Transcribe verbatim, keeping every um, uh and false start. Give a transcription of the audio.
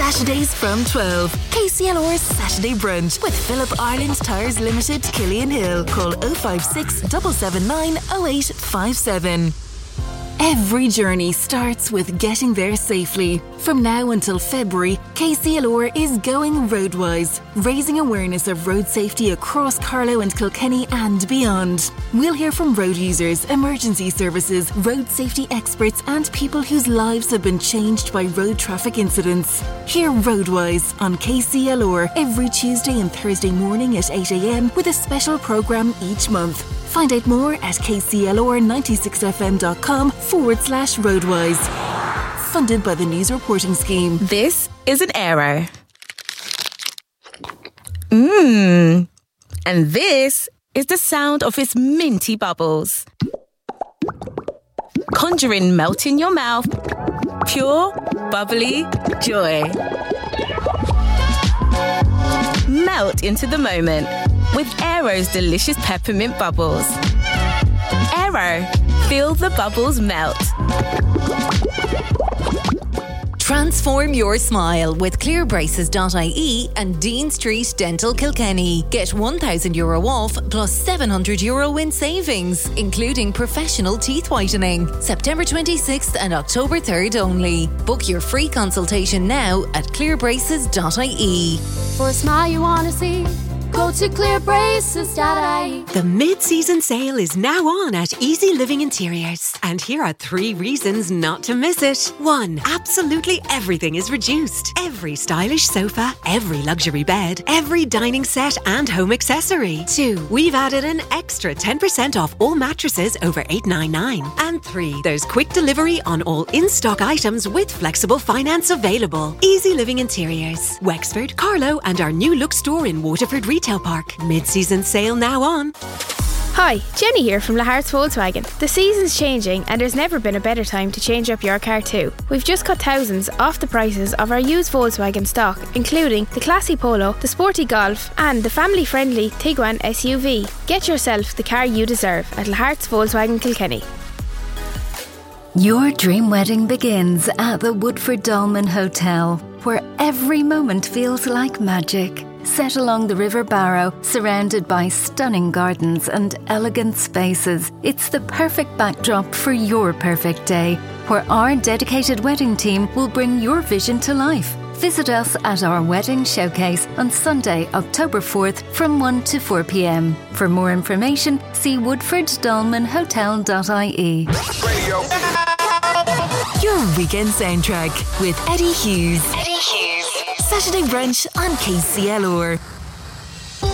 Saturdays from twelve. K C L R's Saturday Brunch with Philip Ireland Tyres Limited, Killian Hill. Call oh five six, seven seven nine, oh eight five seven. Every journey starts with getting there safely. From now until February, K C L R is going roadwise, raising awareness of road safety across Carlow and Kilkenny and beyond. We'll hear from road users, emergency services, road safety experts and people whose lives have been changed by road traffic incidents. Hear Roadwise on K C L R every Tuesday and Thursday morning at eight a.m. with a special programme each month. Find out more at k c l r ninety-six f m dot com forward slash roadwise. Funded by the News Reporting Scheme. This is an Aero. Mmm. And this is the sound of its minty bubbles. Conjuring melt in your mouth. Pure, bubbly joy. Melt into the moment with Aero's delicious peppermint bubbles. Aero, feel the bubbles melt. Transform your smile with clear braces dot I E and Dean Street Dental Kilkenny. Get one thousand euro off plus seven hundred euro in savings, including professional teeth whitening. September twenty-sixth and October third only. Book your free consultation now at clear braces dot I E. For a smile you want to see, go to clear braces dot I E. The mid-season sale is now on at Easy Living Interiors. And here are three reasons not to miss it. One, absolutely everything is reduced. Every stylish sofa, every luxury bed, every dining set and home accessory. Two, we've added an extra ten percent off all mattresses over eight ninety-nine. And three, there's quick delivery on all in-stock items with flexible finance available. Easy Living Interiors, Wexford, Carlow and our new look store in Waterford Retail Park. Mid-season sale now on. Hi, Jenny here from Lahart's Volkswagen. The season's changing and there's never been a better time to change up your car too. We've just cut thousands off the prices of our used Volkswagen stock, including the classy Polo, the sporty Golf and the family-friendly Tiguan S U V. Get yourself the car you deserve at Lahart's Volkswagen Kilkenny. Your dream wedding begins at the Woodford Dolmen Hotel, where every moment feels like magic. Set along the River Barrow, surrounded by stunning gardens and elegant spaces, it's the perfect backdrop for your perfect day, where our dedicated wedding team will bring your vision to life. Visit us at our wedding showcase on Sunday, October fourth from one to four p.m. For more information, see woodford dolmen hotel dot I E. Radio. Your weekend soundtrack with Eddie Hughes. Eddie Hughes. Saturday Brunch on K C L R.